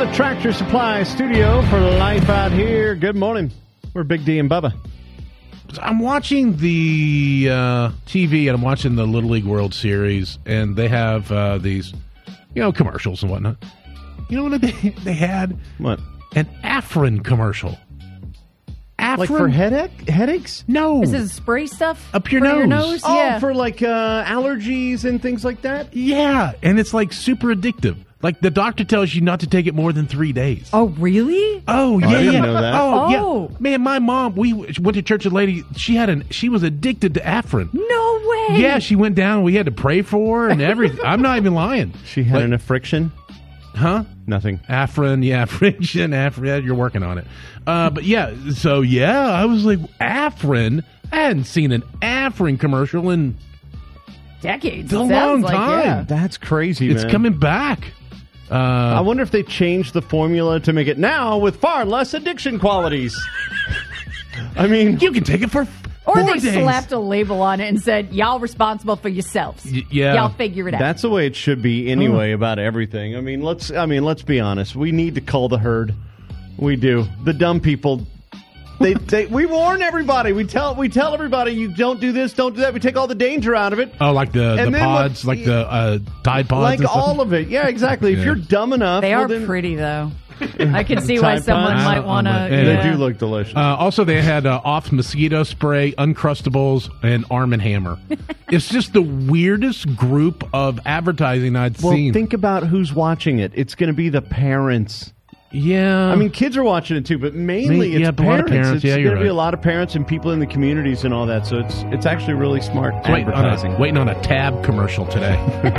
Tractor Supply Studio for Life Out Here. Good morning. We're Big D and Bubba. I'm watching the TV, and I'm watching the Little League World Series, and they have these, commercials and whatnot. You know what they had? What? An Afrin commercial. Afrin? Like for headaches? No. Is it spray stuff? Up your for nose. Your nose? Oh, Yeah. for like allergies and things like that? Yeah, and it's like super addictive. Like the doctor tells you not to take it more than 3 days. Oh, really? Oh, yeah, I didn't know that. Oh. Yeah. Man, my mom, we went to church with a lady, she was addicted to Afrin. No way. Yeah, she went down, we had to pray for her and everything. I'm not even lying. She had an affliction? Huh? Nothing. Afrin, yeah, friction, Afrin, you're working on it. But yeah, so yeah, I was like, Afrin, I hadn't seen an Afrin commercial in decades. a It long sounds like, time. yeah. That's crazy, man. It's coming back. I wonder if they changed the formula to make it now with far less addiction qualities. I mean, You can take it for Or 4 they days. slapped a label on it and said, y'all responsible for yourselves. Yeah. Y'all figure it out. that's the way it should be anyway about everything. I mean, let's be honest. We need to cull the herd. We do. The dumb people. We warn everybody. We tell everybody, you don't do this, don't do that. We take all the danger out of it. Oh, like the And then pods, like the Tide Pods? Like and stuff? all of it. Yeah, exactly. If Yeah. you're dumb enough. They well, are then pretty, though. I can see why Tide someone Pods? might want to. Yeah. They do look delicious. Also, they had off mosquito spray, Uncrustables, and Arm & Hammer. It's just the weirdest group of advertising I'd Well, seen. think about who's watching it. It's going to be the parents. Yeah. I mean, kids are watching it too, but mainly Yeah, it's a lot of parents. parents. It's Yeah, going you're to be right. a lot of parents and people in the communities and all that. So it's actually really smart waiting advertising. on a Tab commercial today.